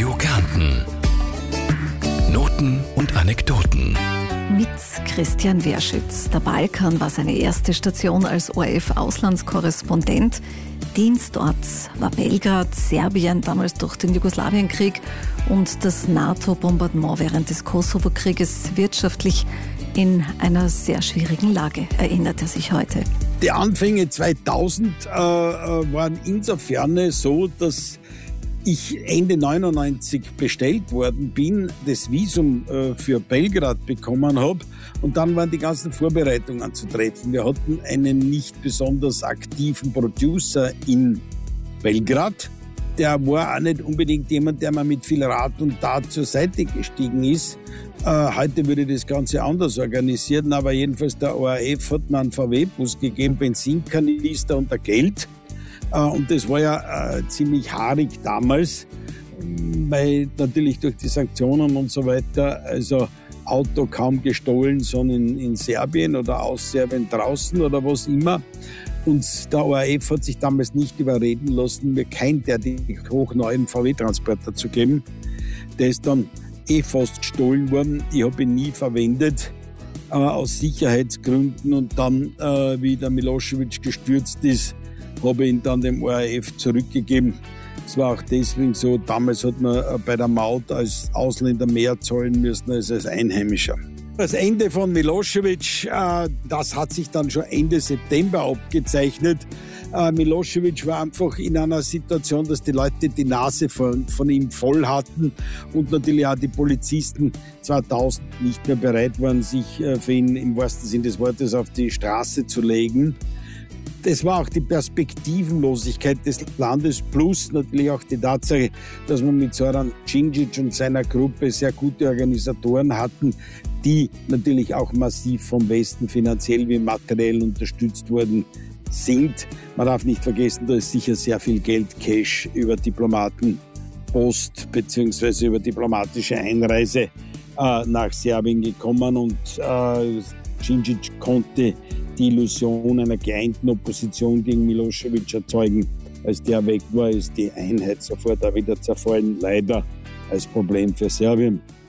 Radio Kärnten. Noten und Anekdoten. Mit Christian Werschütz. Der Balkan war seine erste Station als ORF-Auslandskorrespondent. Dienstort war Belgrad, Serbien, damals durch den Jugoslawienkrieg und das NATO-Bombardement während des Kosovo-Krieges, wirtschaftlich in einer sehr schwierigen Lage, erinnert er sich heute. Die Anfänge 2000 waren insofern so, dass ich Ende 99 bestellt worden bin, das Visum für Belgrad bekommen habe und dann waren die ganzen Vorbereitungen anzutreten. Wir hatten einen nicht besonders aktiven Producer in Belgrad. Der war auch nicht unbedingt jemand, der mir mit viel Rat und Tat zur Seite gestiegen ist. Heute würde das Ganze anders organisieren, aber jedenfalls der ORF hat mir einen VW-Bus gegeben, Benzinkanister und Geld. Und das war ja ziemlich haarig damals, weil natürlich durch die Sanktionen und so weiter, also Auto kaum gestohlen, sondern in Serbien oder aus Serbien draußen oder was immer. Und der ORF hat sich damals nicht überreden lassen, mir keinen derartig hochneuen VW-Transporter zu geben. Der ist dann fast gestohlen worden. Ich habe ihn nie verwendet, aus Sicherheitsgründen. Und dann, wie der Milosevic gestürzt ist, habe ich ihn dann dem ORF zurückgegeben. Es war auch deswegen so, damals hat man bei der Maut als Ausländer mehr zahlen müssen als Einheimischer. Das Ende von Milosevic, das hat sich dann schon Ende September abgezeichnet. Milosevic war einfach in einer Situation, dass die Leute die Nase von ihm voll hatten und natürlich auch die Polizisten 2000 nicht mehr bereit waren, sich für ihn im wahrsten Sinne des Wortes auf die Straße zu legen. Das war auch die Perspektivenlosigkeit des Landes plus natürlich auch die Tatsache, dass man mit Zoran Djindjic und seiner Gruppe sehr gute Organisatoren hatten, die natürlich auch massiv vom Westen finanziell wie materiell unterstützt worden sind. Man darf nicht vergessen, da ist sicher sehr viel Geld, Cash über Diplomatenpost bzw. über diplomatische Einreise nach Serbien gekommen und Djindjic konnte die Illusion einer geeinten Opposition gegen Milosevic erzeugen. Als der weg war, ist die Einheit sofort auch wieder zerfallen, leider als Problem für Serbien.